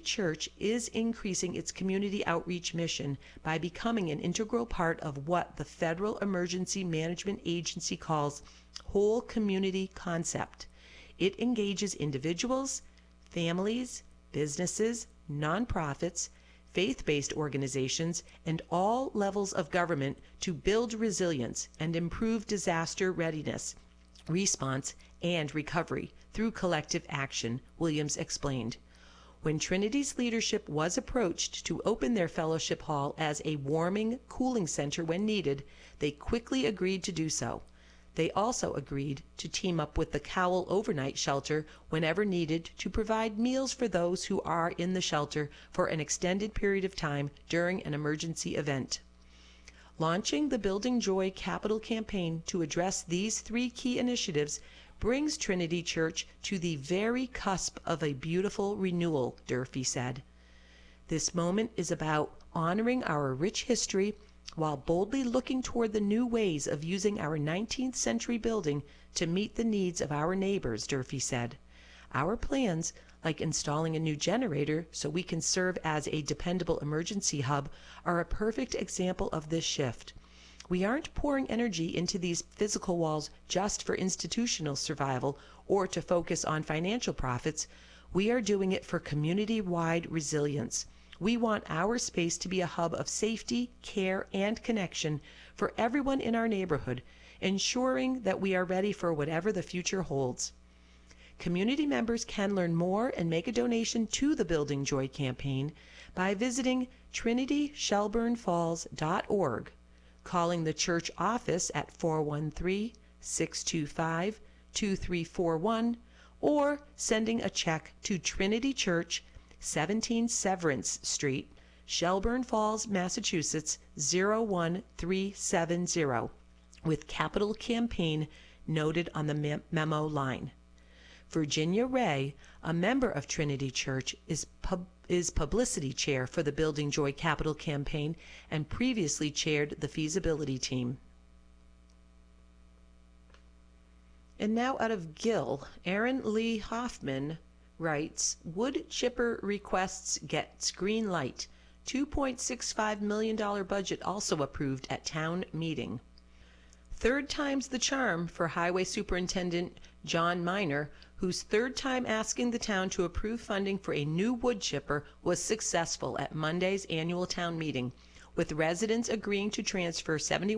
Church is increasing its community outreach mission by becoming an integral part of what the Federal Emergency Management Agency calls whole community concept. It engages individuals, families, businesses, nonprofits, faith-based organizations, and all levels of government to build resilience and improve disaster readiness, response, and recovery through collective action, Williams explained. When Trinity's leadership was approached to open their fellowship hall as a warming, cooling center when needed, they quickly agreed to do so. They also agreed to team up with the Cowell Overnight Shelter whenever needed to provide meals for those who are in the shelter for an extended period of time during an emergency event. Launching the Building Joy Capital Campaign to address these three key initiatives brings Trinity Church to the very cusp of a beautiful renewal, Durfee said. This moment is about honoring our rich history while boldly looking toward the new ways of using our 19th century building to meet the needs of our neighbors, Durfee said. Our plans, like installing a new generator so we can serve as a dependable emergency hub, are a perfect example of this shift. We aren't pouring energy into these physical walls just for institutional survival or to focus on financial profits. We are doing it for community-wide resilience. We want our space to be a hub of safety, care, and connection for everyone in our neighborhood, ensuring that we are ready for whatever the future holds. Community members can learn more and make a donation to the Building Joy campaign by visiting trinityshelburnfalls.org, calling the church office at 413-625-2341, or sending a check to Trinity Church, 17 Severance Street, Shelburne Falls, Massachusetts 01370, with capital campaign noted on the memo line. Virginia Ray, a member of Trinity Church, is publicity chair for the Building Joy Capital Campaign and previously chaired the feasibility team. And now out of Gill, Aaron Lee Hoffman writes, wood chipper requests gets green light. $2.65 million budget also approved at town meeting. Third time's the charm for Highway Superintendent John Miner, whose third time asking the town to approve funding for a new wood chipper was successful at Monday's annual town meeting, with residents agreeing to transfer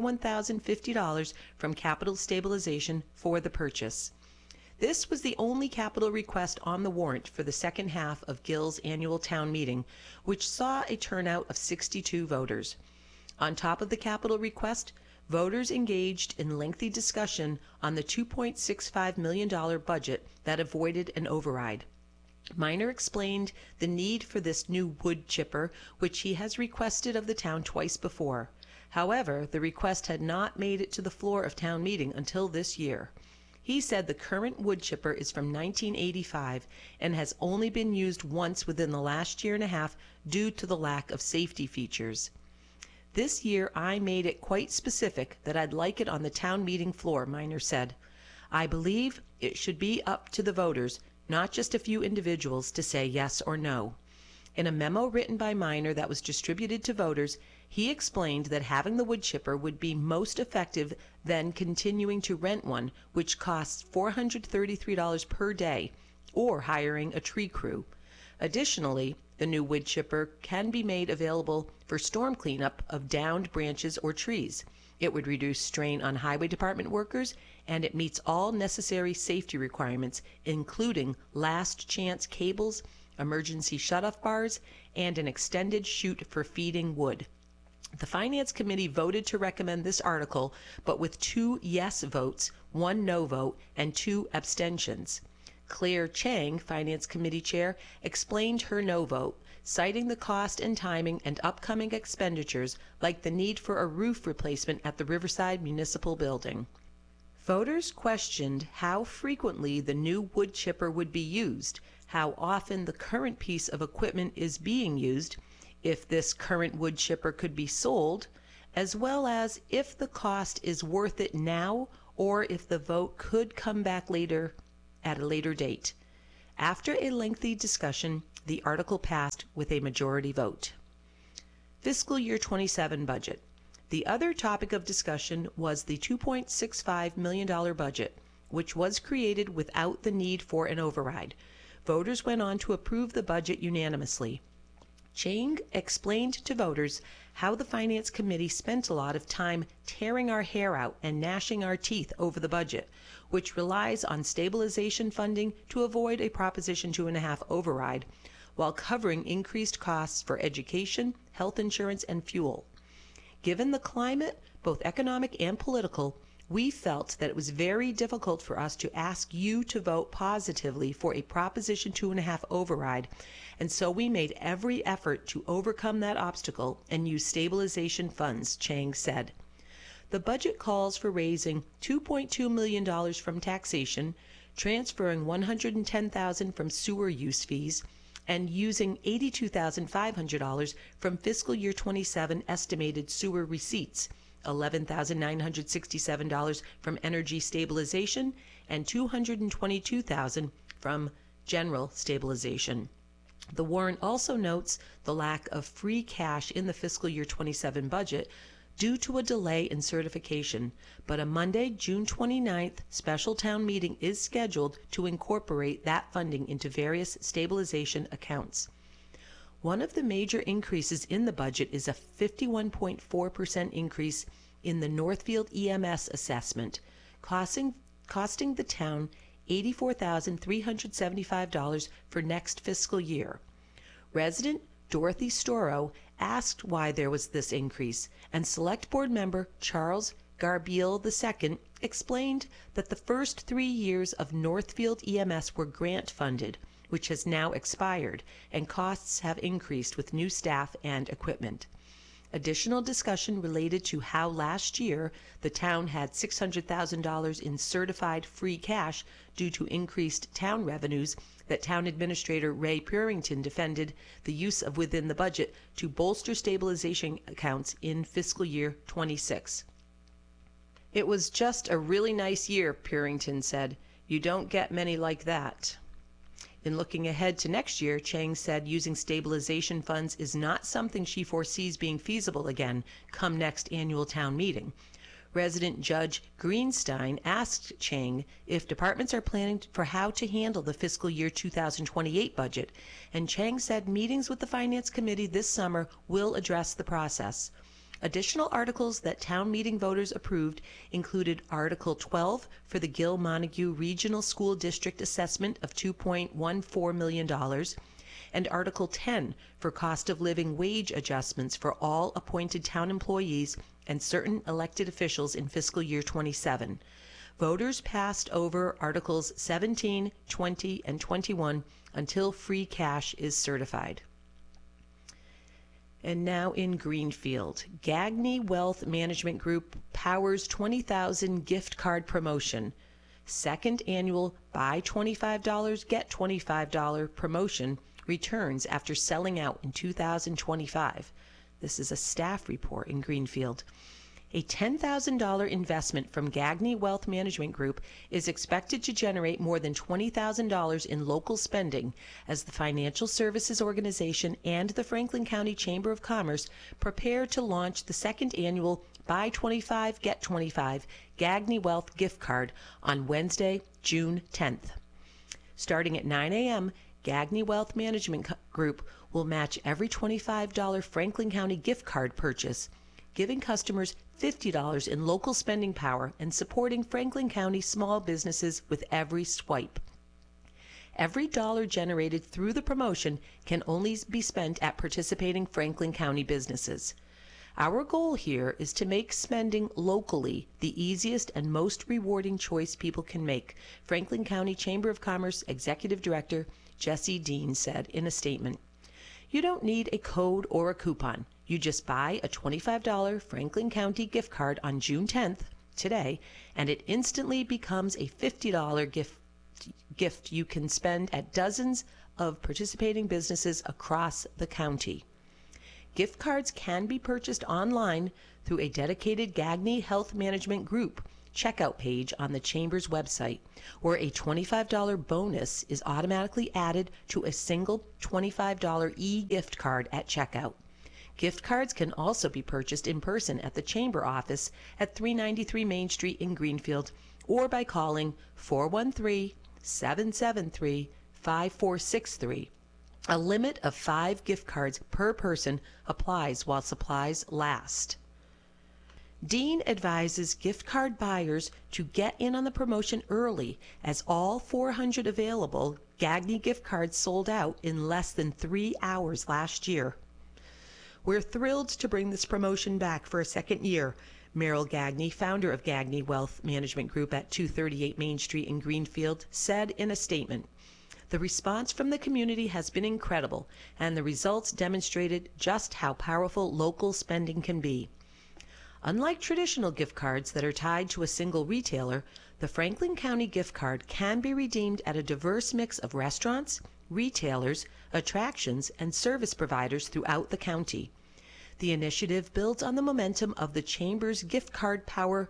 $71,050 from capital stabilization for the purchase. This was the only capital request on the warrant for the second half of Gill's annual town meeting, which saw a turnout of 62 voters. On top of the capital request, voters engaged in lengthy discussion on the $2.65 million budget that avoided an override. Miner explained the need for this new wood chipper, which he has requested of the town twice before. However, the request had not made it to the floor of town meeting until this year. He said the current wood chipper is from 1985 and has only been used once within the last year and a half due to the lack of safety features. This year I made it quite specific that I'd like it on the town meeting floor, Miner said. I believe it should be up to the voters, not just a few individuals, to say yes or no. In a memo written by Miner that was distributed to voters, he explained that having the wood chipper would be most effective than continuing to rent one, which costs $433 per day, or hiring a tree crew. Additionally, the new wood chipper can be made available for storm cleanup of downed branches or trees. It would reduce strain on highway department workers, and it meets all necessary safety requirements, including last chance cables, emergency shutoff bars, and an extended chute for feeding wood. The Finance Committee voted to recommend this article, but with 2 yes votes, 1 no vote, and 2 abstentions. Claire Chang, Finance Committee Chair, explained her no vote, citing the cost and timing and upcoming expenditures like the need for a roof replacement at the Riverside Municipal Building. Voters questioned how frequently the new wood chipper would be used, how often the current piece of equipment is being used, if this current wood chipper could be sold, as well as if the cost is worth it now or if the vote could come back later at a later date. After a lengthy discussion, The article passed with a majority vote. Fiscal year 27 budget. The other topic of discussion was the $2.65 million budget, which was created without the need for an override. Voters went on to approve the budget unanimously. Chang explained to voters how the Finance Committee spent a lot of time tearing our hair out and gnashing our teeth over the budget, which relies on stabilization funding to avoid a Proposition 2.5 override, while covering increased costs for education, health insurance, and fuel. Given the climate, both economic and political, we felt that it was very difficult for us to ask you to vote positively for a Proposition 2.5 override, and so we made every effort to overcome that obstacle and use stabilization funds, Chang said. The budget calls for raising $2.2 million from taxation, transferring $110,000 from sewer use fees, and using $82,500 from fiscal year 27 estimated sewer receipts, $11,967 from energy stabilization, and $222,000 from general stabilization. The warrant also notes the lack of free cash in the fiscal year 27 budget due to a delay in certification, but a Monday, June 29th special town meeting is scheduled to incorporate that funding into various stabilization accounts. One of the major increases in the budget is a 51.4% increase in the Northfield EMS assessment, costing the town $84,375 for next fiscal year. Resident Dorothy Storrow asked why there was this increase, and Select Board member Charles Garbiel II explained that the first 3 years of Northfield EMS were grant funded, which has now expired, and costs have increased with new staff and equipment. Additional discussion related to how last year the town had $600,000 in certified free cash due to increased town revenues that Town Administrator Ray Purington defended the use of within the budget to bolster stabilization accounts in fiscal year 26. "It was just a really nice year," Purington said. "You don't get many like that." In looking ahead to next year, Chang said using stabilization funds is not something she foresees being feasible again come next annual town meeting. Resident Judge Greenstein asked Chang if departments are planning for how to handle the fiscal year 2028 budget, and Chang said meetings with the Finance Committee this summer will address the process. Additional articles that town meeting voters approved included Article 12 for the Gill-Montague Regional School District assessment of $2.14 million, and Article 10 for cost of living wage adjustments for all appointed town employees and certain elected officials in fiscal year 27. Voters passed over Articles 17, 20, and 21 until free cash is certified. And now in Greenfield, Gagne Wealth Management Group powers 20,000 gift card promotion. Second annual buy $25, get $25 promotion returns after selling out in 2025. This is a staff report in Greenfield. A $10,000 investment from Gagne Wealth Management Group is expected to generate more than $20,000 in local spending as the financial services organization and the Franklin County Chamber of Commerce prepare to launch the second annual Buy 25, Get 25 Gagne Wealth gift card on Wednesday, June 10th. Starting at 9 a.m., Gagne Wealth Management Group will match every $25 Franklin County gift card purchase, giving customers $50 in local spending power and supporting Franklin County small businesses with every swipe. Every dollar generated through the promotion can only be spent at participating Franklin County businesses. Our goal here is to make spending locally the easiest and most rewarding choice people can make, Franklin County Chamber of Commerce Executive Director Jesse Dean said in a statement. You don't need a code or a coupon. You just buy a $25 Franklin County gift card on June 10th, today, and it instantly becomes a $50 gift you can spend at dozens of participating businesses across the county. Gift cards can be purchased online through a dedicated Gagne Health Management Group checkout page on the Chamber's website, where a $25 bonus is automatically added to a single $25 e-gift card at checkout. Gift cards can also be purchased in person at the Chamber office at 393 Main Street in Greenfield, or by calling 413-773-5463. A limit of 5 gift cards per person applies while supplies last. Dean advises gift card buyers to get in on the promotion early, as all 400 available Gagne gift cards sold out in less than 3 hours last year. We're thrilled to bring this promotion back for a second year, Merrill Gagne, founder of Gagne Wealth Management Group at 238 Main Street in Greenfield, said in a statement. The response from the community has been incredible, and the results demonstrated just how powerful local spending can be. Unlike traditional gift cards that are tied to a single retailer, the Franklin County gift card can be redeemed at a diverse mix of restaurants, retailers, attractions, and service providers throughout the county. The initiative builds on the momentum of the Chamber's gift card program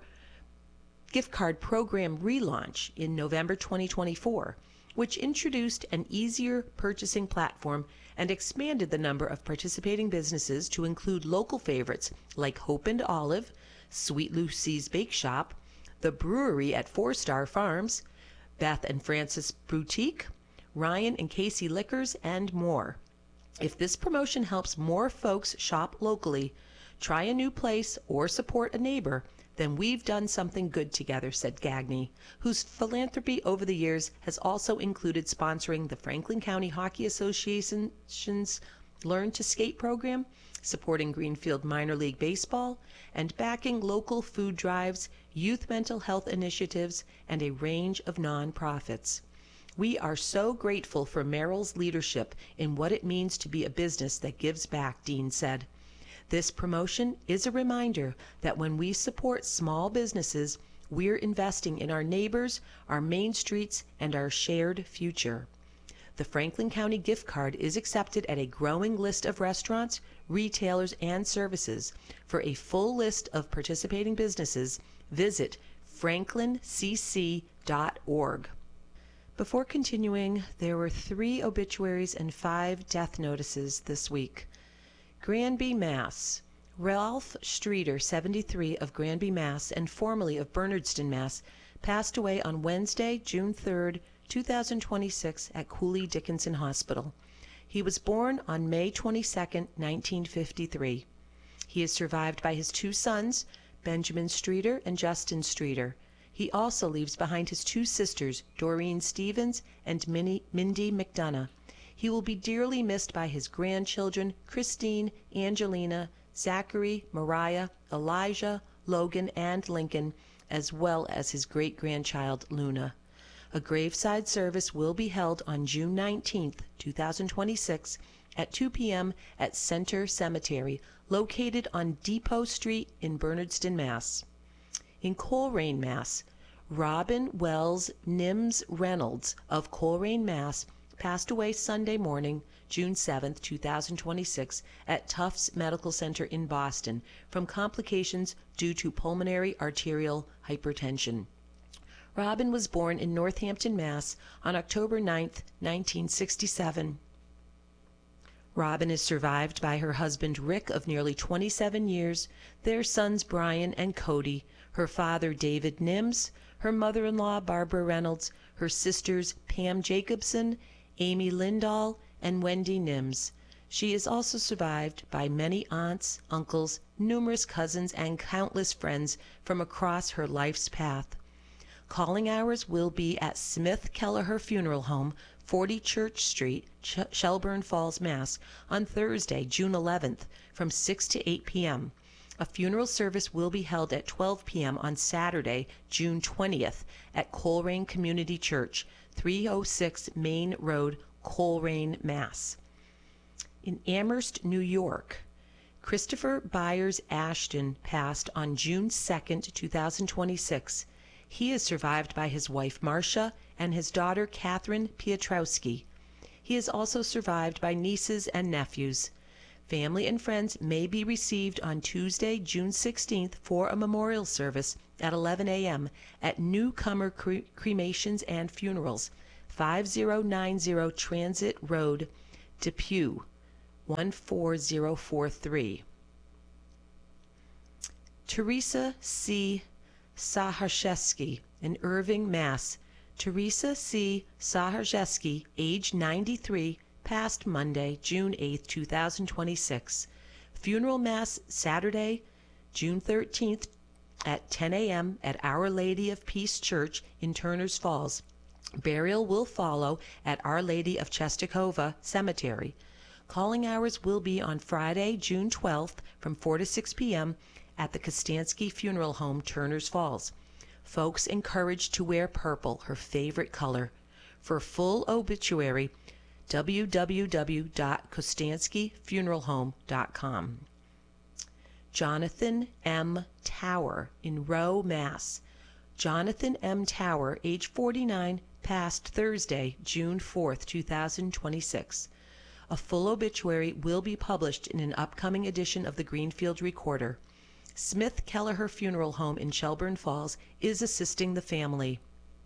relaunch in November 2024, which introduced an easier purchasing platform and expanded the number of participating businesses to include local favorites like Hope and Olive, Sweet Lucy's Bake Shop, the Brewery at 4 Star Farms, Beth and Francis Boutique, Ryan and Casey Liquors, and more. If this promotion helps more folks shop locally, try a new place, or support a neighbor, then we've done something good together, said Gagne, whose philanthropy over the years has also included sponsoring the Franklin County Hockey Association's Learn to Skate program, supporting Greenfield Minor League Baseball, and backing local food drives, youth mental health initiatives, and a range of nonprofits. We are so grateful for Merrill's leadership in what it means to be a business that gives back, Dean said. This promotion is a reminder that when we support small businesses, we're investing in our neighbors, our main streets, and our shared future. The Franklin County gift card is accepted at a growing list of restaurants, retailers, and services. For a full list of participating businesses, visit franklincc.org. Before continuing, there were 3 obituaries and 5 death notices this week. Granby, Mass. Ralph Streeter, 73, of Granby, Mass., and formerly of Bernardston, Mass., passed away on Wednesday, June 3, 2026, at Cooley Dickinson Hospital. He was born on May 22, 1953. He is survived by his 2 sons, Benjamin Streeter and Justin Streeter. He also leaves behind his 2 sisters, Doreen Stevens and Mindy McDonough. He will be dearly missed by his grandchildren, Christine, Angelina, Zachary, Mariah, Elijah, Logan, and Lincoln, as well as his great-grandchild, Luna. A graveside service will be held on June 19, 2026, at 2 p.m. at Center Cemetery, located on Depot Street in Bernardston, Mass. In Coleraine, Mass., Robin Wells Nims Reynolds of Coleraine, Mass., passed away Sunday morning, June 7, 2026, at Tufts Medical Center in Boston from complications due to pulmonary arterial hypertension. Robin was born in Northampton, Mass. on October 9, 1967. Robin is survived by her husband Rick of nearly 27 years, their sons Brian and Cody, her father David Nims, her mother-in-law Barbara Reynolds, her sisters Pam Jacobson, Amy Lindahl, and Wendy Nims. She is also survived by many aunts, uncles, numerous cousins, and countless friends from across her life's path. Calling hours will be at Smith Kelleher Funeral Home, 40 Church Street, Shelburne Falls, Mass. on Thursday, June 11th, from 6 to 8 p.m. A funeral service will be held at 12 p.m. on Saturday, June 20th, at Coleraine Community Church, 306 Main Road, Coleraine, Mass. In Amherst, New York, Christopher Byers Ashton passed on June 2, 2026. He is survived by his wife Marcia and his daughter Catherine Piotrowski. He is also survived by nieces and nephews. Family and friends may be received on Tuesday, June 16th for a memorial service at 11 a.m. at Newcomer Cremations and Funerals, 5090 Transit Road, Depew, 14043. Teresa C. Saharsheski in Irving, Mass. Teresa C. Saharsheski, age 93, passed Monday, June 8, 2026. Funeral Mass Saturday, June 13th at 10 a.m. at Our Lady of Peace Church in Turners Falls. Burial will follow at Our Lady of Czestochowa Cemetery. Calling hours will be on Friday, June 12th from 4 to 6 p.m. at the Kostansky Funeral Home, Turners Falls. Folks encouraged to wear purple, her favorite color. For full obituary, www.kostanskyfuneralhome.com. Jonathan M. Tower in Rowe, Mass. Jonathan M. Tower, age 49, passed Thursday, June 4th, 2026. A full obituary will be published in an upcoming edition of the Greenfield Recorder. Smith Kelleher Funeral Home in Shelburne Falls is assisting the family.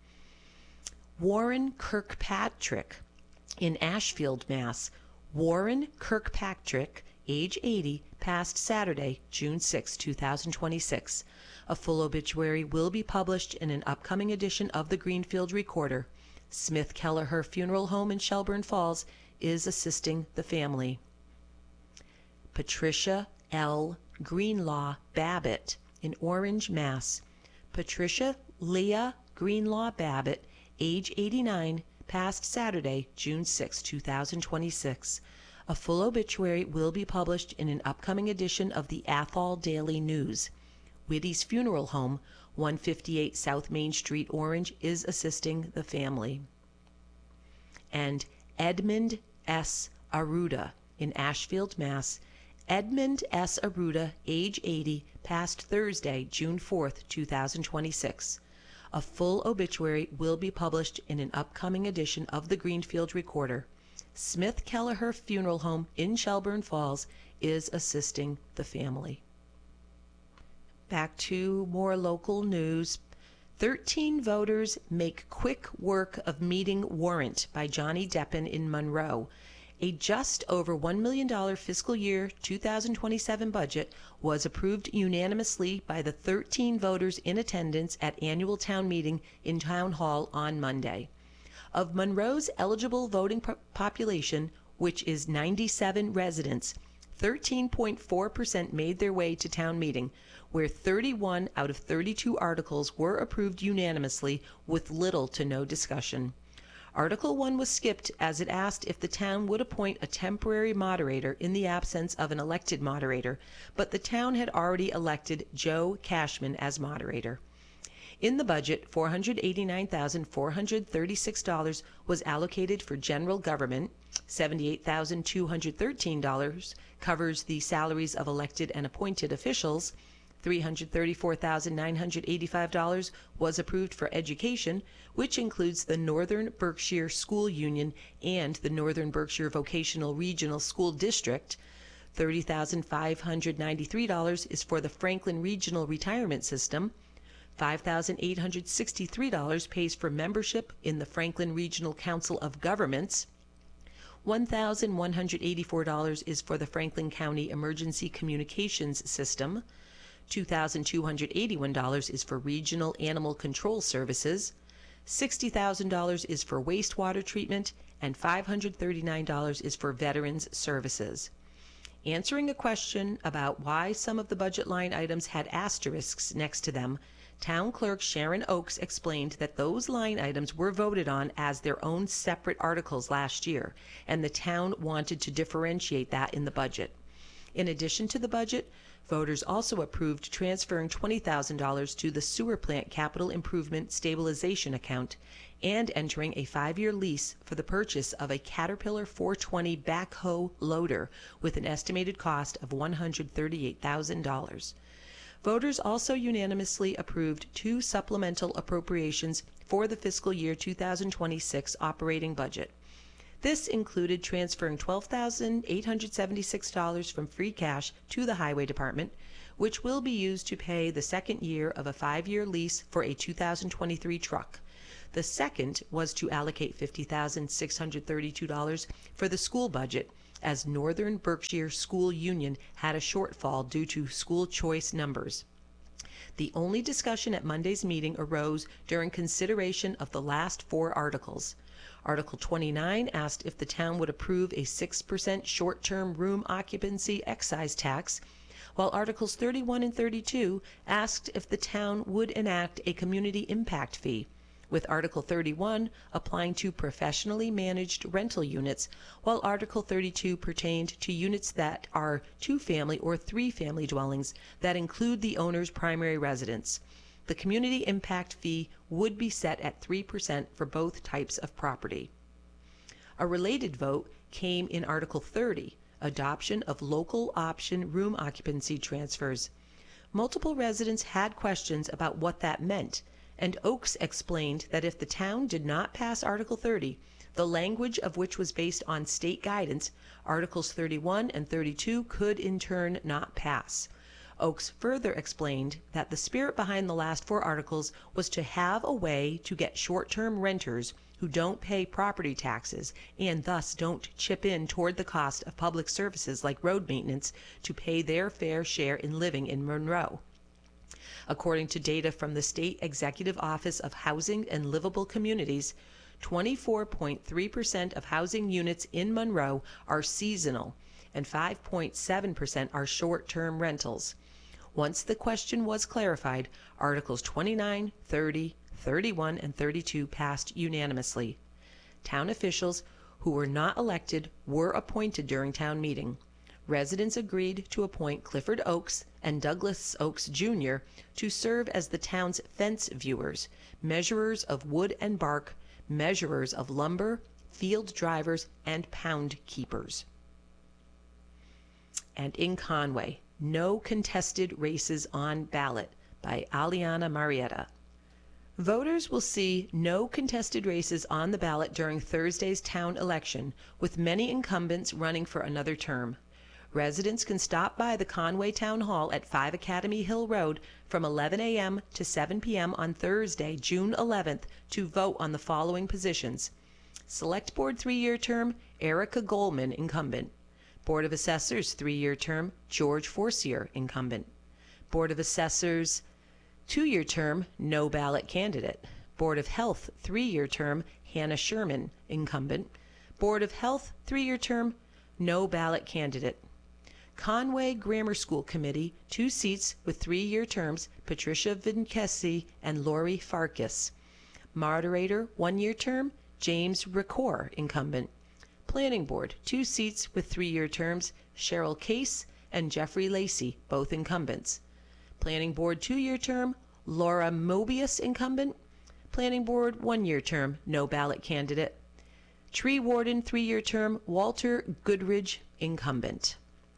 Warren Kirkpatrick in Ashfield, Mass. Warren Kirkpatrick, age 80, passed Saturday, June 6, 2026. A full obituary will be published in an upcoming edition of the Greenfield Recorder. Smith Kelleher Funeral Home in Shelburne Falls is assisting the family. Patricia L. Greenlaw Babbitt in Orange, Mass. Patricia Leah Greenlaw Babbitt, age 89, passed Saturday, June 6, 2026. A full obituary will be published in an upcoming edition of the Athol Daily News. Whitty's Funeral Home, 158 South Main Street, Orange, is assisting the family. And Edmund S. Aruda in Ashfield, Mass. Edmund S. Aruda, age 80, passed Thursday, June 4th, 2026. A full obituary will be published in an upcoming edition of the Greenfield Recorder. Smith Kelleher Funeral Home in Shelburne Falls is assisting the family. Back to more local news. 13 voters make quick work of meeting warrant by Johnny Deppen in Monroe. A just over $1 million fiscal year 2027 budget was approved unanimously by the 13 voters in attendance at annual town meeting in Town Hall on Monday. Of Monroe's eligible voting population, which is 97 residents, 13.4% made their way to town meeting, where 31 out of 32 articles were approved unanimously with little to no discussion. Article 1 was skipped as it asked if the town would appoint a temporary moderator in the absence of an elected moderator, but the town had already elected Joe Cashman as moderator. In the budget, $489,436 was allocated for general government, $78,213 covers the salaries of elected and appointed officials, $334,985 was approved for education, which includes the Northern Berkshire School Union and the Northern Berkshire Vocational Regional School District. $30,593 is for the Franklin Regional Retirement System. $5,863 pays for membership in the Franklin Regional Council of Governments. $1,184 is for the Franklin County Emergency Communications System. $2,281 is for Regional Animal Control Services. $60,000 is for wastewater treatment, and $539 is for Veterans Services. Answering a question about why some of the budget line items had asterisks next to them, Town Clerk Sharon Oakes explained that those line items were voted on as their own separate articles last year, and the town wanted to differentiate that in the budget. In addition to the budget, voters also approved transferring $20,000 to the sewer plant capital improvement stabilization account and entering a 5-year lease for the purchase of a Caterpillar 420 backhoe loader with an estimated cost of $138,000. Voters also unanimously approved 2 supplemental appropriations for the fiscal year 2026 operating budget. This included transferring $12,876 from free cash to the Highway Department, which will be used to pay the second year of a 5-year lease for a 2023 truck. The second was to allocate $50,632 for the school budget, as Northern Berkshire School Union had a shortfall due to school choice numbers. The only discussion at Monday's meeting arose during consideration of the last 4 articles. Article 29 asked if the town would approve a 6% short-term room occupancy excise tax, while Articles 31 and 32 asked if the town would enact a community impact fee, with Article 31 applying to professionally managed rental units, while Article 32 pertained to units that are 2-family or 3-family dwellings that include the owner's primary residence. The community impact fee would be set at 3% for both types of property. A related vote came in Article 30, adoption of local option room occupancy transfers. Multiple residents had questions about what that meant, and Oaks explained that if the town did not pass Article 30, the language of which was based on state guidance, Articles 31 and 32 could in turn not pass. Oaks further explained that the spirit behind the last 4 articles was to have a way to get short-term renters who don't pay property taxes and thus don't chip in toward the cost of public services like road maintenance to pay their fair share in living in Monroe. According to data from the State Executive Office of Housing and Livable Communities, 24.3% of housing units in Monroe are seasonal, and 5.7% are short-term rentals. Once the question was clarified, Articles 29, 30, 31, and 32 passed unanimously. Town officials who were not elected were appointed during town meeting. Residents agreed to appoint Clifford Oaks and Douglas Oaks Jr. to serve as the town's fence viewers, measurers of wood and bark, measurers of lumber, field drivers, and pound keepers. And in Conway, no contested races on ballot by Aliana Marietta. Voters will see no contested races on the ballot during Thursday's town election, with many incumbents running for another term. Residents can stop by the Conway Town Hall at 5 Academy Hill Road from 11 a.m. to 7 p.m. on Thursday, June 11th, to vote on the following positions. Select Board 3-year term, Erica Goldman, incumbent. Board of Assessors 3-year term, George Forcier, incumbent. Board of Assessors 2-year term, no ballot candidate. Board of Health 3-year term, Hannah Sherman, incumbent. Board of Health 3-year term, no ballot candidate. Conway Grammar School Committee, 2 seats with 3-year terms, Patricia Vinkesi and Lori Farkas. Moderator, 1-year term, James Ricord, incumbent. Planning Board, 2 seats with 3-year terms, Cheryl Case and Jeffrey Lacey, both incumbents. Planning Board, 2-year term, Laura Mobius, incumbent. Planning Board, 1-year term, no ballot candidate. Tree Warden, 3-year term, Walter Goodridge, incumbent.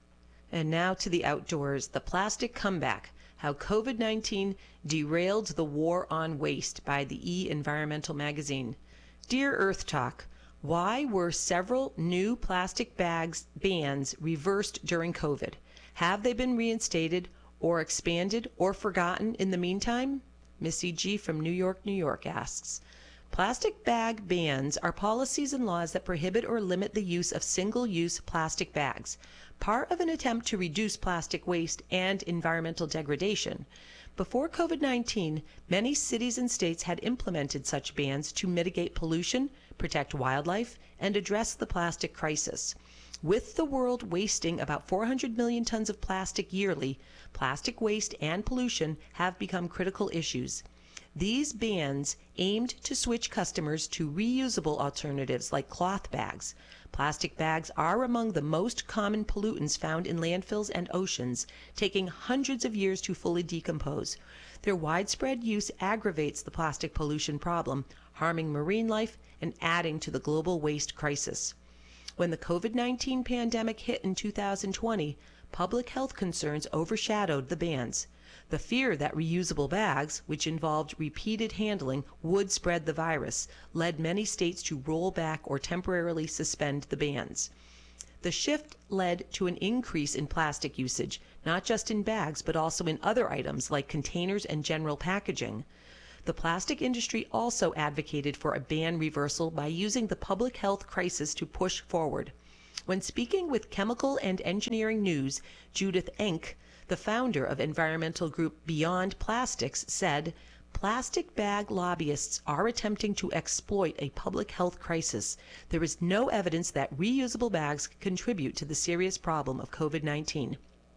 And now to the outdoors, the plastic comeback, how COVID-19 derailed the war on waste by the E! Environmental magazine. Dear Earth Talk, why were several new plastic bags bans reversed during COVID? Have they been reinstated or expanded or forgotten in the meantime? Missy G. from New York, New York asks. Plastic bag bans are policies and laws that prohibit or limit the use of single-use plastic bags, part of an attempt to reduce plastic waste and environmental degradation. Before COVID-19, many cities and states had implemented such bans to mitigate pollution, protect wildlife, and address the plastic crisis. With the world wasting about 400 million tons of plastic yearly, plastic waste and pollution have become critical issues. These bans aimed to switch customers to reusable alternatives like cloth bags. Plastic bags are among the most common pollutants found in landfills and oceans, taking hundreds of years to fully decompose. Their widespread use aggravates the plastic pollution problem, harming marine life and adding to the global waste crisis. When the COVID-19 pandemic hit in 2020, public health concerns overshadowed the bans. The fear that reusable bags, which involved repeated handling, would spread the virus, led many states to roll back or temporarily suspend the bans. The shift led to an increase in plastic usage, not just in bags, but also in other items like containers and general packaging. The plastic industry also advocated for a ban reversal by using the public health crisis to push forward. When speaking with Chemical and Engineering News, Judith Enck, the founder of environmental group Beyond Plastics, said, "Plastic bag lobbyists are attempting to exploit a public health crisis. There is no evidence that reusable bags contribute to the serious problem of COVID-19.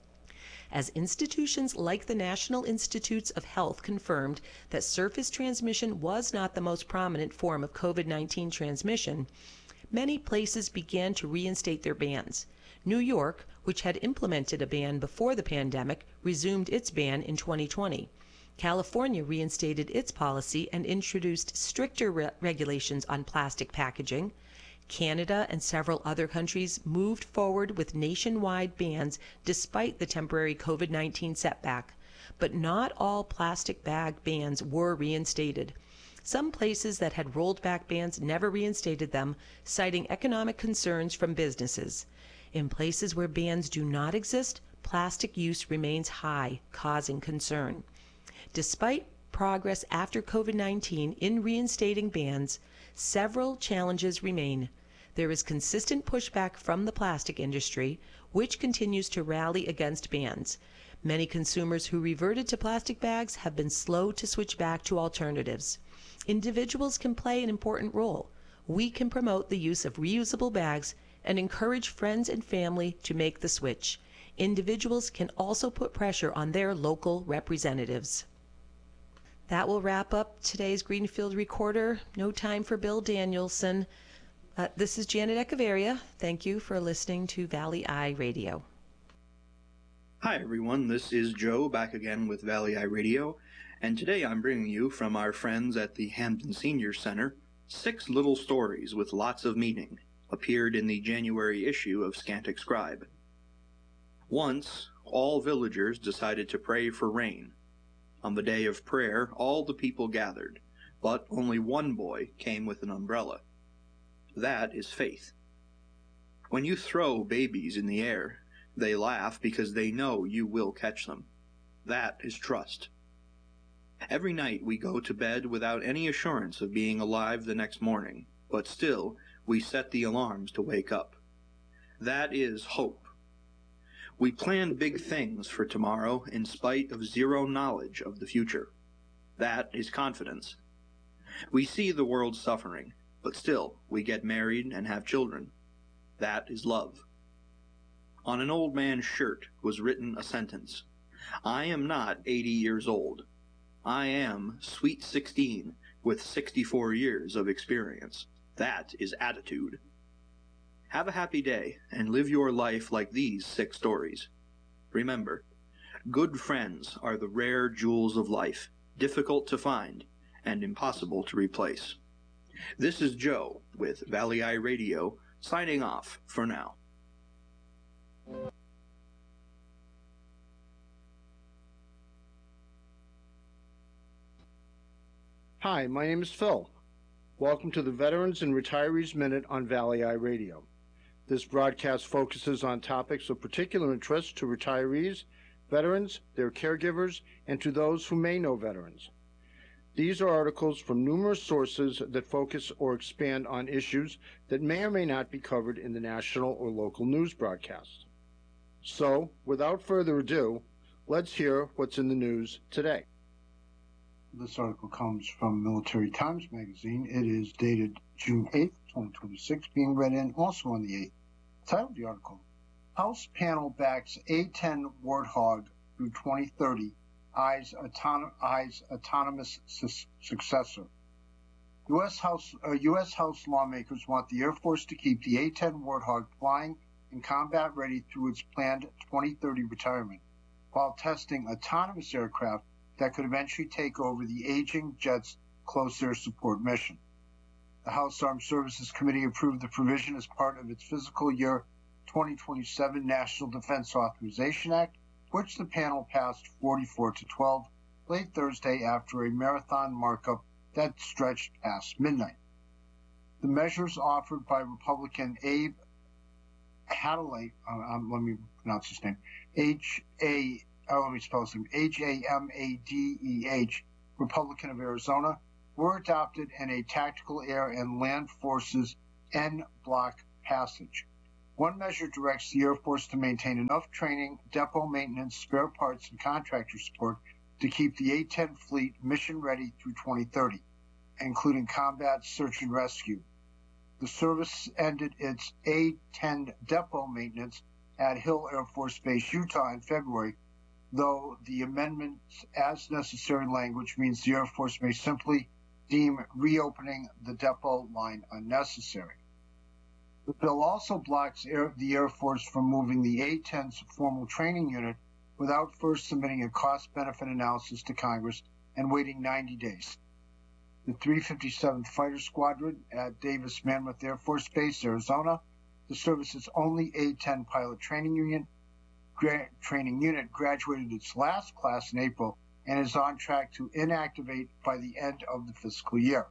As institutions like the National Institutes of Health confirmed that surface transmission was not the most prominent form of COVID-19 transmission, many places began to reinstate their bans. New York, which had implemented a ban before the pandemic, resumed its ban in 2020. California reinstated its policy and introduced stricter regulations on plastic packaging. Canada and several other countries moved forward with nationwide bans despite the temporary COVID-19 setback. But not all plastic bag bans were reinstated. Some places that had rolled back bans never reinstated them, citing economic concerns from businesses. In places where bans do not exist, plastic use remains high, causing concern. Despite progress after COVID-19 in reinstating bans, several challenges remain. There is consistent pushback from the plastic industry, which continues to rally against bans. Many consumers who reverted to plastic bags have been slow to switch back to alternatives. Individuals can play an important role. We can promote the use of reusable bags and encourage friends and family to make the switch. Individuals can also put pressure on their local representatives. That will wrap up today's Greenfield Recorder. No time for Bill Danielson. This is Janet Echeverria. Thank you for listening to Valley Eye Radio. Hi everyone, this is Joe back again with Valley Eye Radio, and today I'm bringing you from our friends at the Hampton Senior Center 6 little stories with lots of meaning, appeared in the January issue of Scantic Scribe. Once, all villagers decided to pray for rain. On the day of prayer, all the people gathered, but only one boy came with an umbrella. That is faith. When you throw babies in the air, they laugh because they know you will catch them. That is trust. Every night we go to bed without any assurance of being alive the next morning, but still we set the alarms to wake up. That is hope. We plan big things for tomorrow in spite of zero knowledge of the future. That is confidence. We see the world suffering, but still we get married and have children. That is love. On an old man's shirt was written a sentence, "I am not 80 years old. I am sweet 16 with 64 years of experience." That is attitude. Have a happy day and live your life like these 6 stories. Remember, good friends are the rare jewels of life, difficult to find and impossible to replace. This is Joe with Valley Eye Radio, signing off for now. Hi, my name is Phil. Welcome to the Veterans and Retirees Minute on Valley Eye Radio. This broadcast focuses on topics of particular interest to retirees, veterans, their caregivers, and to those who may know veterans. These are articles from numerous sources that focus or expand on issues that may or may not be covered in the national or local news broadcast. So, without further ado, let's hear what's in the news today. This article comes from Military Times Magazine. It is dated June 8th, 2026, being read in also on the 8th. Title of the article, House Panel Backs A-10 Warthog through 2030, eyes autonomous successor. U.S. House lawmakers want the Air Force to keep the A-10 Warthog flying and combat ready through its planned 2030 retirement, while testing autonomous aircraft that could eventually take over the aging jet's close air support mission. The House Armed Services Committee approved the provision as part of its fiscal year 2027 National Defense Authorization Act, which the panel passed 44-12 late Thursday after a marathon markup that stretched past midnight. The measures offered by Republican Abe Hadley, let me pronounce his name, let me spell his name, Hamadeh, Republican of Arizona, were adopted in a tactical air and land forces en bloc passage. One measure directs the Air Force to maintain enough training, depot maintenance, spare parts, and contractor support to keep the A-10 fleet mission ready through 2030, including combat search and rescue. The service ended its A-10 depot maintenance at Hill Air Force Base, Utah in February, though the amendment's as necessary language means the Air Force may simply deem reopening the depot line unnecessary. The bill also blocks the Air Force from moving the A-10's formal training unit without first submitting a cost-benefit analysis to Congress and waiting 90 days. The 357th Fighter Squadron at Davis-Mammoth Air Force Base, Arizona, the service's only A-10 pilot training unit, graduated its last class in April and is on track to inactivate by the end of the fiscal year.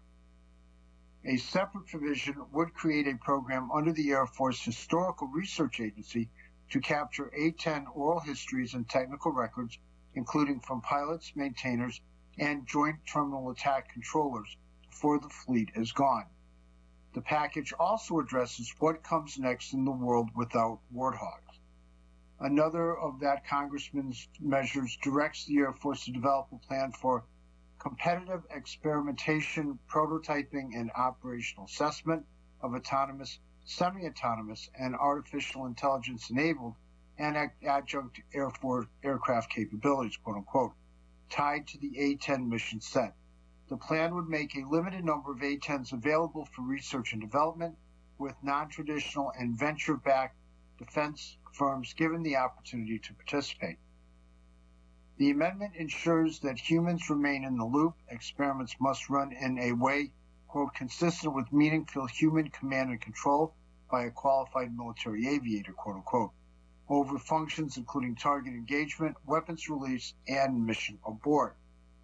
A separate provision would create a program under the Air Force Historical Research Agency to capture A-10 oral histories and technical records, including from pilots, maintainers, and Joint Terminal Attack Controllers before the fleet is gone. The package also addresses what comes next in the world without warthogs. Another of that congressman's measures directs the Air Force to develop a plan for competitive experimentation, prototyping, and operational assessment of autonomous, semi-autonomous, and artificial intelligence-enabled and adjunct aircraft capabilities, quote-unquote, tied to the A-10 mission set. The plan would make a limited number of A-10s available for research and development, with non-traditional and venture-backed defense firms given the opportunity to participate. The amendment ensures that humans remain in the loop. Experiments must run in a way, quote, consistent with meaningful human command and control by a qualified military aviator, quote unquote, over functions including target engagement, weapons release, and mission aboard.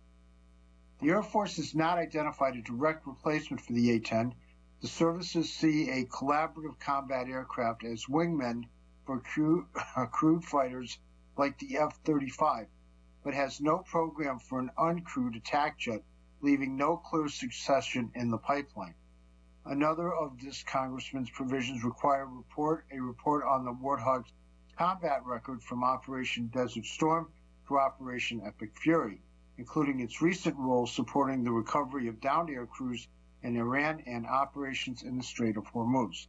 The Air Force has not identified a direct replacement for the A-10. The services see a collaborative combat aircraft as wingmen for crewed fighters like the F-35, but has no program for an uncrewed attack jet, leaving no clear succession in the pipeline. Another of this congressman's provisions require a report on the Warthog's combat record from Operation Desert Storm to Operation Epic Fury, including its recent role supporting the recovery of downed air crews in Iran and operations in the Strait of Hormuz.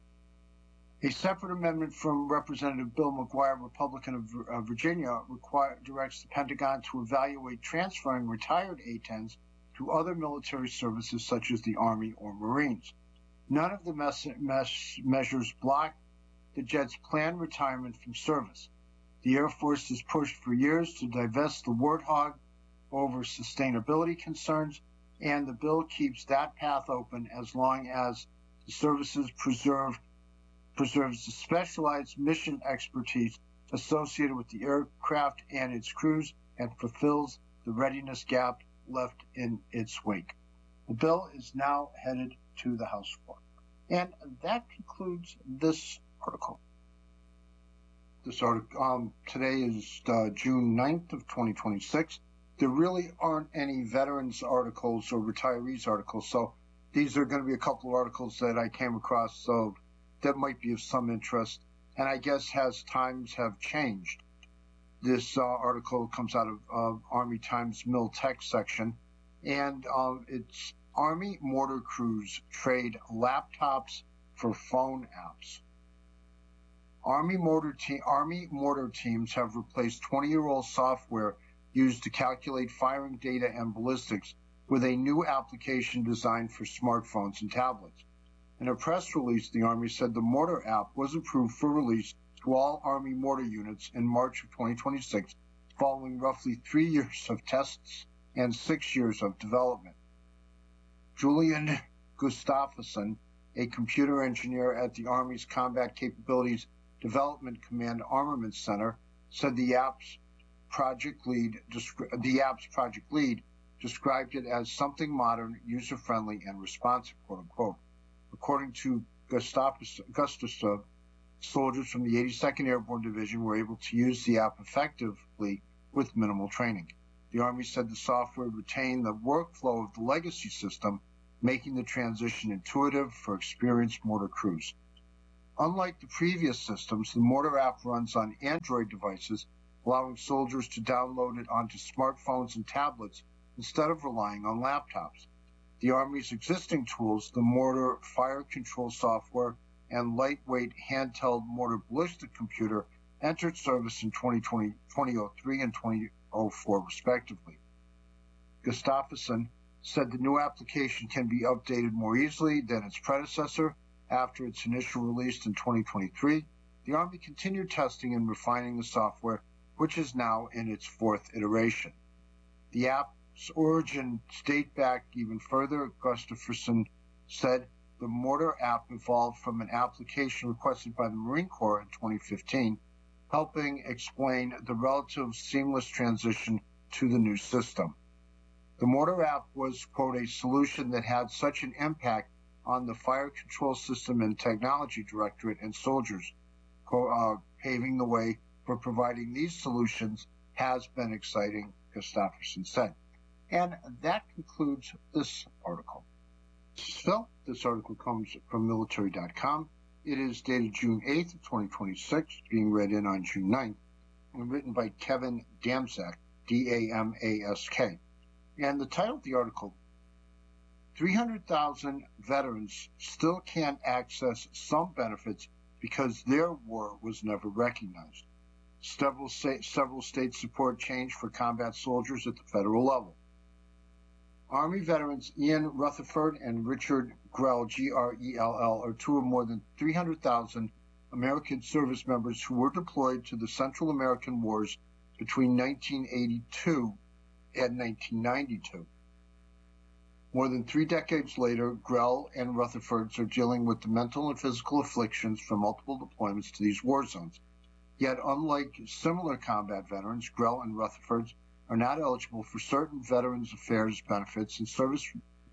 A separate amendment from Representative Bill McGuire, Republican of Virginia, directs the Pentagon to evaluate transferring retired A-10s to other military services such as the Army or Marines. None of the measures block the jet's planned retirement from service. The Air Force has pushed for years to divest the Warthog over sustainability concerns, and the bill keeps that path open as long as the services preserves the specialized mission expertise associated with the aircraft and its crews and fulfills the readiness gap left in its wake. The bill is now headed to the House floor. And that concludes this article. This article today is June 9th of 2026. There really aren't any veterans articles or retirees articles, so these are going to be a couple of articles that I came across, so that might be of some interest. And I guess as times have changed, this article comes out of Army Times Mill Tech section, and it's Army mortar crews trade laptops for phone apps. Army mortar teams have replaced 20-year-old software used to calculate firing data and ballistics with a new application designed for smartphones and tablets. In a press release, the Army said the Mortar app was approved for release to all Army mortar units in March of 2026, following roughly 3 years of tests and 6 years of development. Julian Gustafsson, a computer engineer at the Army's Combat Capabilities Development Command Armament Center, said the app's project lead described it as something modern, user-friendly, and responsive, quote-unquote. According to Gustafsson, Soldiers from the 82nd Airborne Division were able to use the app effectively with minimal training. The Army said the software retained the workflow of the legacy system, making the transition intuitive for experienced mortar crews. Unlike the previous systems, the Mortar app runs on Android devices, allowing soldiers to download it onto smartphones and tablets instead of relying on laptops. The Army's existing tools, the Mortar Fire Control Software and lightweight handheld Mortar Ballistic Computer, entered service in 2003 and 2004, respectively. Gustafsson said the new application can be updated more easily than its predecessor. After its initial release in 2023, the Army continued testing and refining the software, which is now in its fourth iteration. The app's origins date back even further. Gustafsson said the Mortar app evolved from an application requested by the Marine Corps in 2015, helping explain the relative seamless transition to the new system. The Mortar app was, quote, a solution that had such an impact on the Fire Control System and Technology Directorate and soldiers, paving the way for providing these solutions has been exciting, Gustafsson said. And that concludes this article. So, this article comes from military.com. It is dated June 8th, 2026, being read in on June 9th, and written by Kevin Damzak, D-A-M-A-S-K. And the title of the article, 300,000 veterans still can't access some benefits because their war was never recognized. Several states support change for combat soldiers at the federal level. Army veterans Ian Rutherford and Richard Grell, G-R-E-L-L, are two of more than 300,000 American service members who were deployed to the Central American Wars between 1982 and 1992. More than 3 decades later, Grell and Rutherfords are dealing with the mental and physical afflictions from multiple deployments to these war zones. Yet, unlike similar combat veterans, Grell and Rutherfords are not eligible for certain Veterans Affairs benefits and service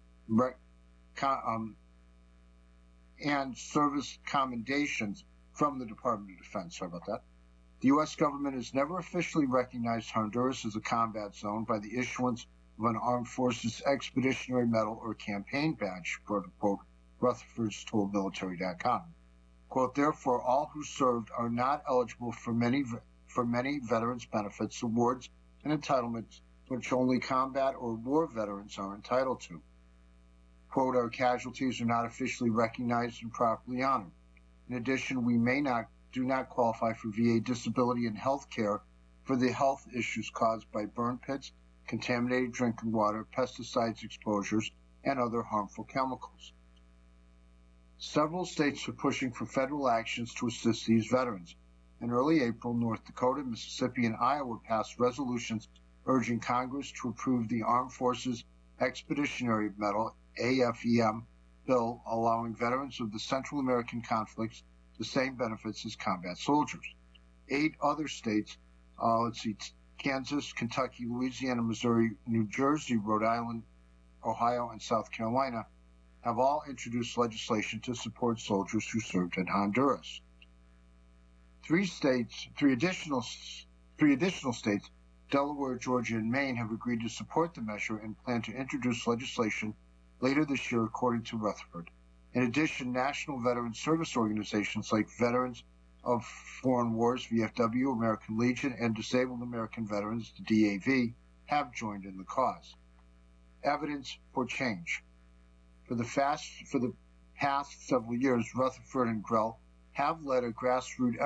commendations from the Department of Defense. Sorry about that. The U.S. government has never officially recognized Honduras as a combat zone by the issuance of an Armed Forces Expeditionary Medal or Campaign Badge, quote, Rutherford's told military.com. Quote, therefore, all who served are not eligible for many veterans benefits, awards, and entitlements which only combat or war veterans are entitled to. Quote, our casualties are not officially recognized and properly honored. In addition, we do not qualify for VA disability and health care for the health issues caused by burn pits, contaminated drinking water, pesticides exposures, and other harmful chemicals. Several states are pushing for federal actions to assist these veterans. In early April, North Dakota, Mississippi, and Iowa passed resolutions urging Congress to approve the Armed Forces Expeditionary Medal, AFEM, bill allowing veterans of the Central American conflicts the same benefits as combat soldiers. 8 other states, Kansas, Kentucky, Louisiana, Missouri, New Jersey, Rhode Island, Ohio, and South Carolina, have all introduced legislation to support soldiers who served in Honduras. 3 additional states, Delaware, Georgia, and Maine, have agreed to support the measure and plan to introduce legislation later this year, according to Rutherford. In addition, national veteran service organizations like Veterans of Foreign Wars, VFW, American Legion, and Disabled American Veterans, the DAV, have joined in the cause. Evidence for change. For the past several years, Rutherford and Grell have led a grassroots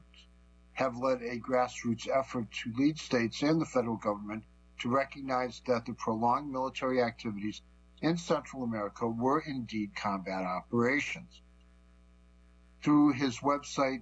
effort to lead states and the federal government to recognize that the prolonged military activities in Central America were indeed combat operations. Through his website,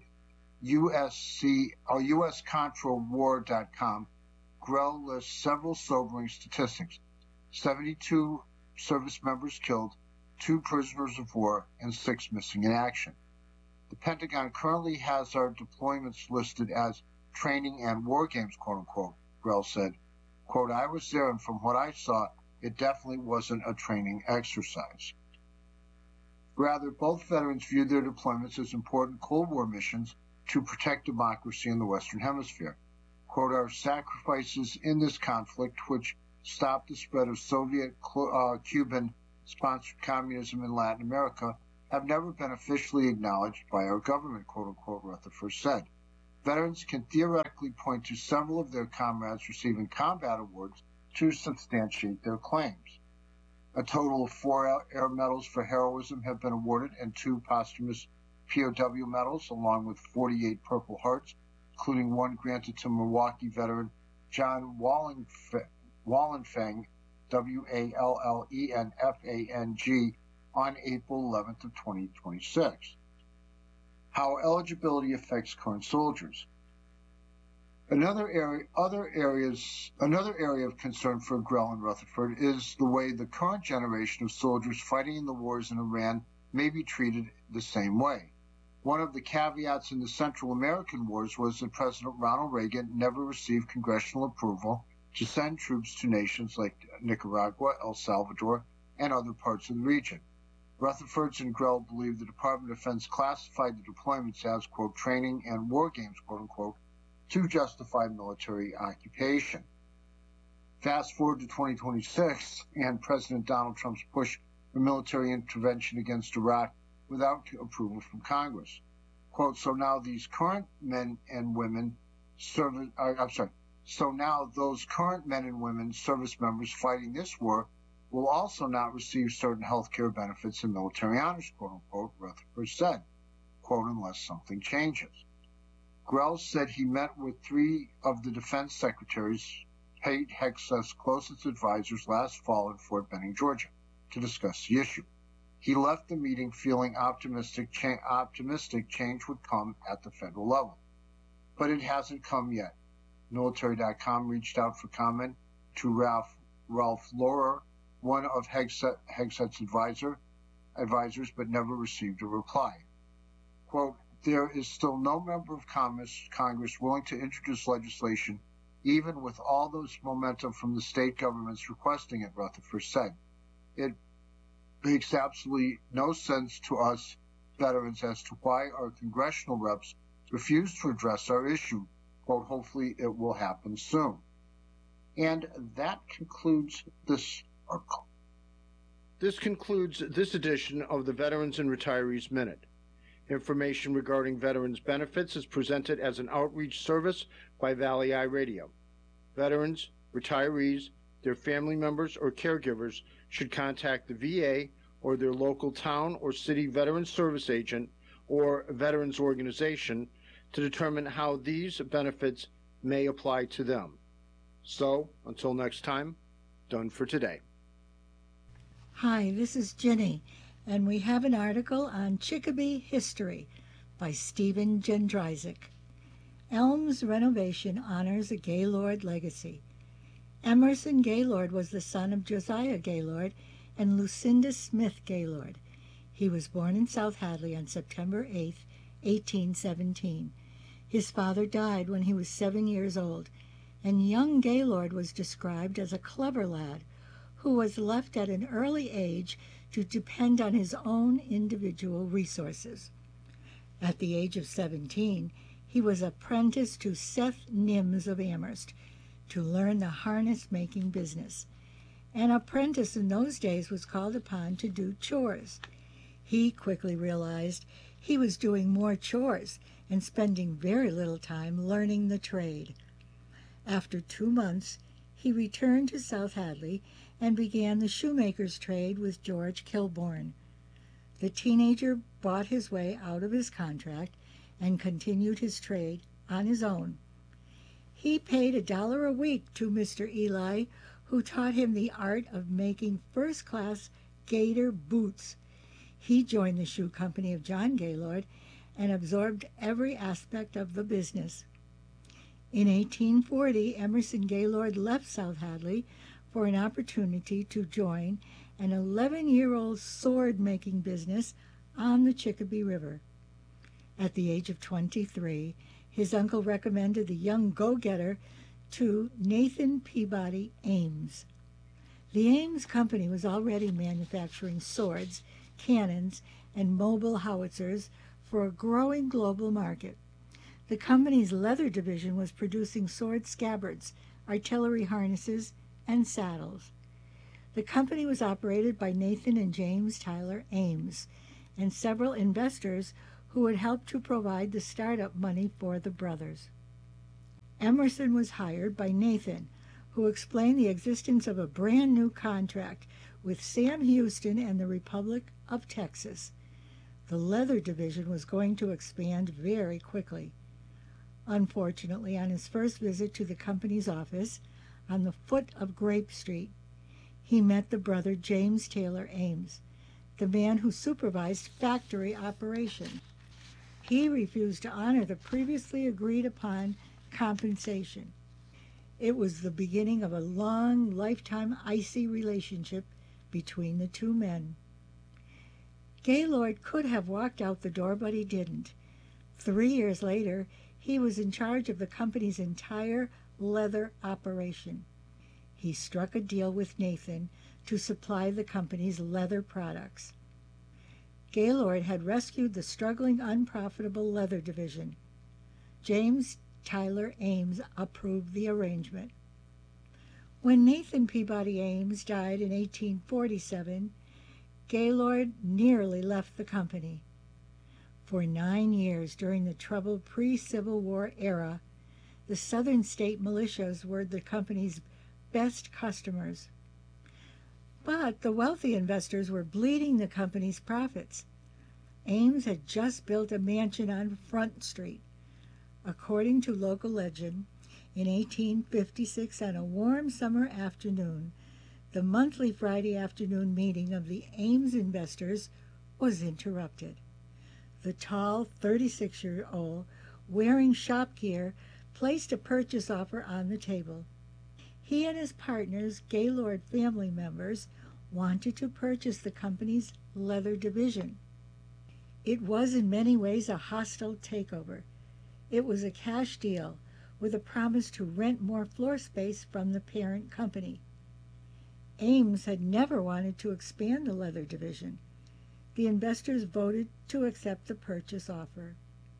USContralWar.com, Grell lists several sobering statistics: 72 service members killed, 2 prisoners of war, and 6 missing in action. The Pentagon currently has our deployments listed as training and war games, quote unquote, Grell said. Quote, I was there, and from what I saw, it definitely wasn't a training exercise. Rather, both veterans viewed their deployments as important Cold War missions to protect democracy in the Western Hemisphere. Quote, our sacrifices in this conflict, which stopped the spread of Soviet, Cuban-sponsored communism in Latin America, have never been officially acknowledged by our government, quote unquote, Rutherford said. Veterans can theoretically point to several of their comrades receiving combat awards to substantiate their claims. A total of 4 air medals for heroism have been awarded and 2 posthumous POW medals, along with 48 Purple Hearts, including one granted to Milwaukee veteran John Wallenfang, Wallenfang, on April 11th of 2026. How eligibility affects current soldiers. Another area of concern for Grell and Rutherford is the way the current generation of soldiers fighting in the wars in Iran may be treated the same way. One of the caveats in the Central American wars was that President Ronald Reagan never received congressional approval to send troops to nations like Nicaragua, El Salvador, and other parts of the region. Rutherford and Grell believe the Department of Defense classified the deployments as, quote, training and war games, quote unquote, to justify military occupation. Fast forward to 2026, and President Donald Trump's push for military intervention against Iraq without approval from Congress. Quote, so now these current men and women service members fighting this war will also not receive certain health care benefits and military honors, quote unquote, Rutherford said, quote, unless something changes. Grell said he met with 3 of the defense secretaries, Pete Hegseth's closest advisors, last fall in Fort Benning, Georgia, to discuss the issue. He left the meeting feeling optimistic change would come at the federal level. But it hasn't come yet. Military.com reached out for comment to Ralph Laurer, one of Hegseth's advisors, but never received a reply. Quote, there is still no member of Congress willing to introduce legislation, even with all those momentum from the state governments requesting it, Rutherford said. It makes absolutely no sense to us veterans as to why our congressional reps refuse to address our issue. Quote, hopefully it will happen soon. And that concludes this article. This concludes this edition of the Veterans and Retirees Minute. Information regarding veterans' benefits is presented as an outreach service by Valley Eye Radio. Veterans, retirees, their family members, or caregivers should contact the VA or their local town or city veterans service agent or veterans organization to determine how these benefits may apply to them. So, until next time, done for today. Hi, this is Jenny, and we have an article on Chicopee history by Stephen Jendryzik. Elm's renovation honors a Gaylord legacy. Emerson Gaylord was the son of Josiah Gaylord and Lucinda Smith Gaylord. He was born in South Hadley on September 8, 1817. His father died when he was 7 years old, and young Gaylord was described as a clever lad who was left at an early age to depend on his own individual resources. At the age of 17, he was apprenticed to Seth Nims of Amherst to learn the harness-making business. An apprentice in those days was called upon to do chores. He quickly realized he was doing more chores and spending very little time learning the trade. After 2 months, he returned to South Hadley and began the shoemaker's trade with George Kilbourne. The teenager bought his way out of his contract and continued his trade on his own. He paid $1 a week to Mr. Eli, who taught him the art of making first-class gaiter boots. He joined the shoe company of John Gaylord and absorbed every aspect of the business. In 1840, Emerson Gaylord left South Hadley for an opportunity to join an 11-year-old sword-making business on the Chicopee River. At the age of 23, his uncle recommended the young go-getter to Nathan Peabody Ames. The Ames Company was already manufacturing swords, cannons, and mobile howitzers for a growing global market. The company's leather division was producing sword scabbards, artillery harnesses, and saddles. The company was operated by Nathan and James Tyler Ames and several investors who had helped to provide the startup money for the brothers. Emerson was hired by Nathan, who explained the existence of a brand new contract with Sam Houston and the Republic of Texas. The leather division was going to expand very quickly. Unfortunately, on his first visit to the company's office on the foot of Grape Street, he met the brother James Taylor Ames, the man who supervised factory operation. He refused to honor the previously agreed upon compensation. It was the beginning of a long, lifetime icy relationship between the two men. Gaylord could have walked out the door, but he didn't. 3 years later, he was in charge of the company's entire leather operation. He struck a deal with Nathan to supply the company's leather products. Gaylord had rescued the struggling, unprofitable leather division. James Tyler Ames approved the arrangement. When Nathan Peabody Ames died in 1847, Gaylord nearly left the company. For 9 years during the troubled pre-Civil War era, the Southern state militias were the company's best customers. But the wealthy investors were bleeding the company's profits. Ames had just built a mansion on Front Street. According to local legend, in 1856, on a warm summer afternoon, the monthly Friday afternoon meeting of the Ames investors was interrupted. The tall 36-year-old, wearing shop gear, placed a purchase offer on the table. He and his partners, Gaylord family members, wanted to purchase the company's leather division. It was in many ways a hostile takeover. It was a cash deal with a promise to rent more floor space from the parent company. Ames had never wanted to expand the leather division. The investors voted to accept the purchase offer.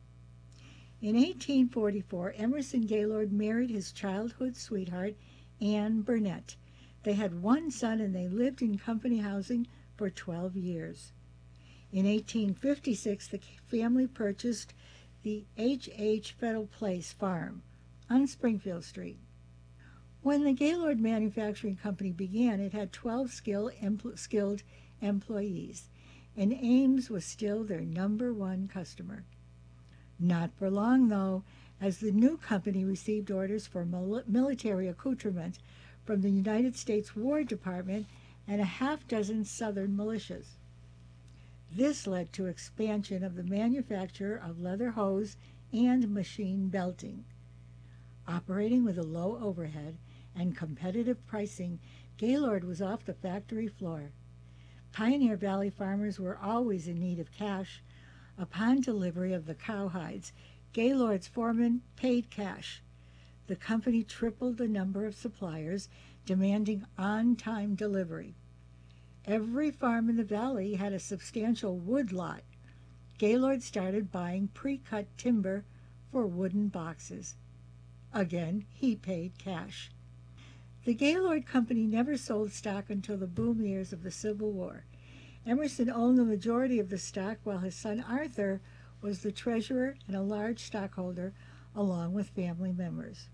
In 1844, Emerson Gaylord married his childhood sweetheart, Anne Burnett. They had one son and they lived in company housing for 12 years. In 1856, the family purchased the H. Fettle Place farm on Springfield Street. When the Gaylord Manufacturing Company began, it had 12 skilled employees, and Ames was still their #1 customer. Not for long, though, as the new company received orders for military accoutrement from the United States War Department and a half-dozen Southern militias. This led to expansion of the manufacture of leather hose and machine belting. Operating with a low overhead and competitive pricing, Gaylord was off the factory floor. Pioneer Valley farmers were always in need of cash. Upon delivery of the cowhides, Gaylord's foreman paid cash. The company tripled the number of suppliers, demanding on-time delivery. Every farm in the valley had a substantial wood lot. Gaylord started buying pre-cut timber for wooden boxes. Again, he paid cash. The Gaylord Company never sold stock until the boom years of the Civil War. Emerson owned the majority of the stock, while his son Arthur was the treasurer and a large stockholder, along with family members.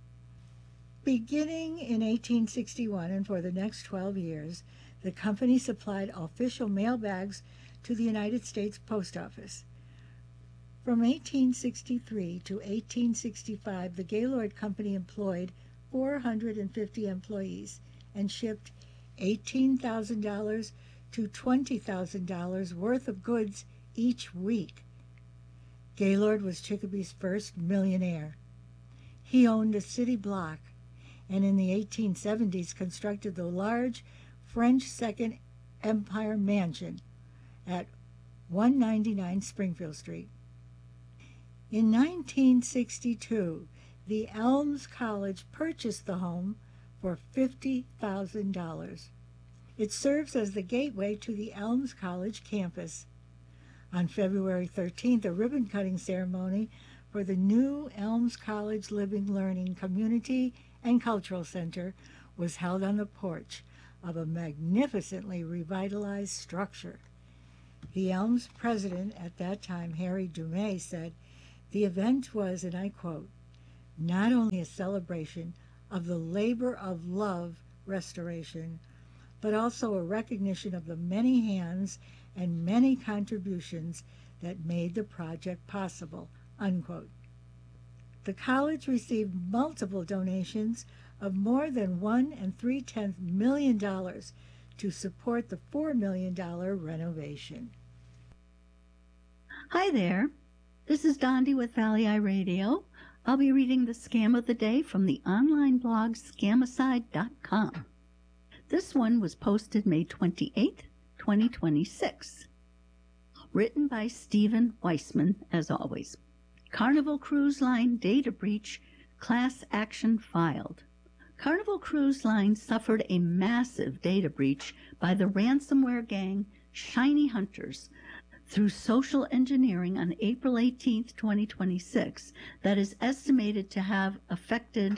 Beginning in 1861 and for the next 12 years, the company supplied official mail bags to the United States Post Office. From 1863 to 1865, the Gaylord Company employed 450 employees and shipped $18,000 to $20,000 worth of goods each week. Gaylord was Chicobee's first millionaire. He owned a city block and in the 1870s constructed the large French Second Empire Mansion at 199 Springfield Street. In 1962, the Elms College purchased the home for $50,000. It serves as the gateway to the Elms College campus. On February 13th, a ribbon-cutting ceremony for the new Elms College Living Learning Community and Cultural Center was held on the porch of a magnificently revitalized structure. The Elms president at that time, Harry Dumais, said, "The event was," and I quote, "not only a celebration of the labor of love restoration, but also a recognition of the many hands and many contributions that made the project possible," unquote. The college received multiple donations of more than $1.3 million to support the $4 million renovation. Hi there, this is Dondi with Valley Eye Radio. I'll be reading the Scam of the Day from the online blog Scamicide.com. This one was posted May 28, 2026. Written by Stephen Weissman, as always. Carnival Cruise Line data breach, class action filed. Carnival Cruise Line suffered a massive data breach by the ransomware gang Shiny Hunters through social engineering on April 18, 2026, that is estimated to have affected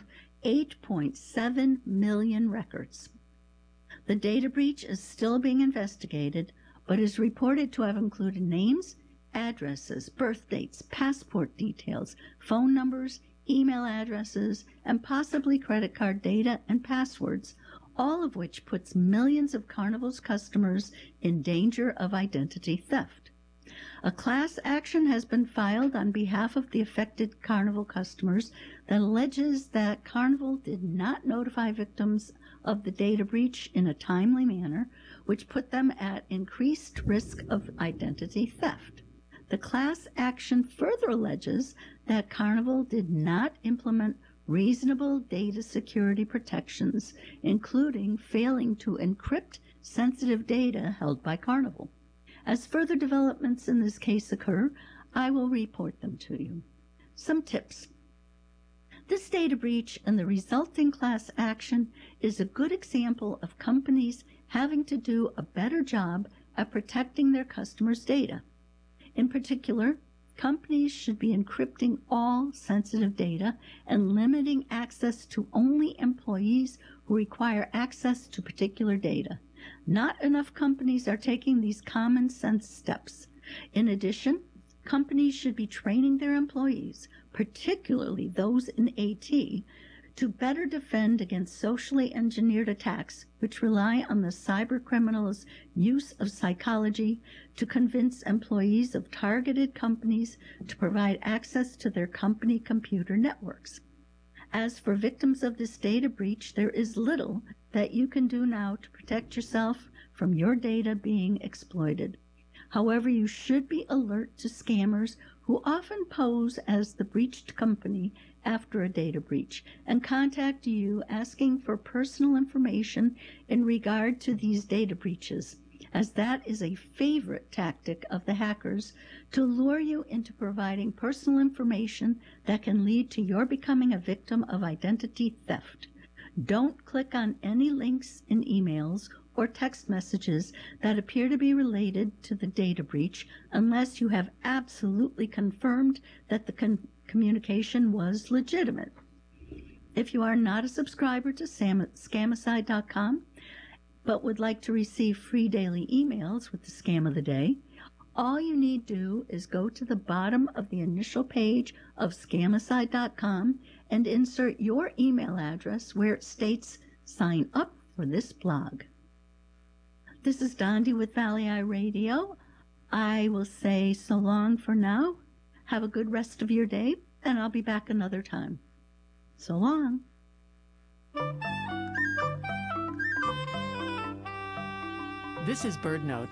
8.7 million records. The data breach is still being investigated, but is reported to have included names, addresses, birth dates, passport details, phone numbers, email addresses, and possibly credit card data and passwords, all of which puts millions of Carnival's customers in danger of identity theft. A class action has been filed on behalf of the affected Carnival customers that alleges that Carnival did not notify victims of the data breach in a timely manner, which put them at increased risk of identity theft. The class action further alleges that Carnival did not implement reasonable data security protections, including failing to encrypt sensitive data held by Carnival. As further developments in this case occur, I will report them to you. Some tips. This data breach and the resulting class action is a good example of companies having to do a better job at protecting their customers' data. In particular, companies should be encrypting all sensitive data and limiting access to only employees who require access to particular data. Not enough companies are taking these common sense steps. In addition, companies should be training their employees, particularly those in AT, to better defend against socially engineered attacks, which rely on the cyber criminals' use of psychology to convince employees of targeted companies to provide access to their company computer networks. As for victims of this data breach, there is little that you can do now to protect yourself from your data being exploited. However, you should be alert to scammers who often pose as the breached company after a data breach and contact you asking for personal information in regard to these data breaches, as that is a favorite tactic of the hackers to lure you into providing personal information that can lead to your becoming a victim of identity theft. Don't click on any links in emails or text messages that appear to be related to the data breach unless you have absolutely confirmed that the communication was legitimate. If you are not a subscriber to Scamicide.com but would like to receive free daily emails with the Scam of the Day, all you need do is go to the bottom of the initial page of Scamicide.com and insert your email address where it states "Sign up for this blog." This is Dondi with Valley Eye Radio. I will say so long for now. Have a good rest of your day, and I'll be back another time. So long. This is BirdNote.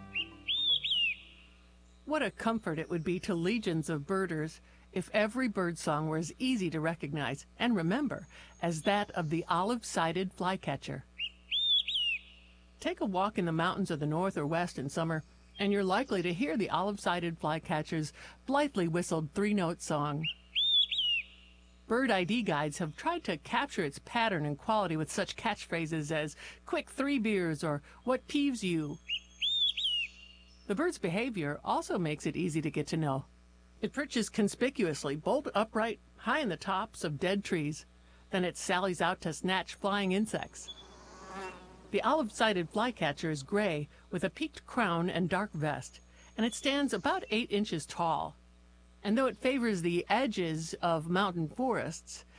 What a comfort it would be to legions of birders if every birdsong were as easy to recognize and remember as that of the olive-sided flycatcher. Take a walk in the mountains of the north or west in summer, and you're likely to hear the olive-sided flycatcher's blithely whistled three-note song. Bird ID guides have tried to capture its pattern and quality with such catchphrases as "Quick 3 beers" or "What peeves you?" The bird's behavior also makes it easy to get to know. It perches conspicuously, bolt upright, high in the tops of dead trees. Then it sallies out to snatch flying insects. The olive-sided flycatcher is gray with a peaked crown and dark vest, and it stands about 8 inches tall. And though it favors the edges of mountain forests,